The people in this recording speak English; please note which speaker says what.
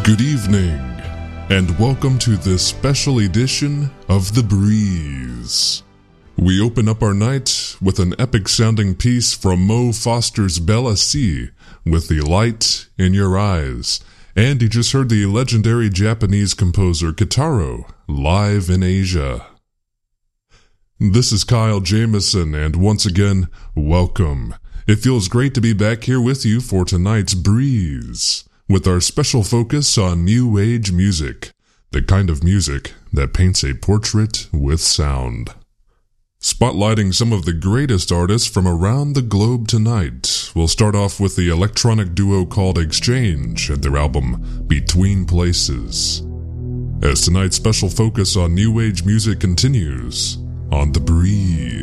Speaker 1: Good evening, and welcome to this special edition of The Breeze. We open up our night with an epic-sounding piece from Mo Foster's Bella C with The Light in Your Eyes, and you just heard the legendary Japanese composer Kitaro live in Asia. This is Kyle Jamison, and once again, welcome. It feels great to be back here with you for tonight's Breeze, with our special focus on new age music, the kind of music that paints a portrait with sound. Spotlighting some of the greatest artists from around the globe tonight, we'll start off with the electronic duo called Exchange and their album Between Places. As tonight's special focus on new age music continues on The Breeze.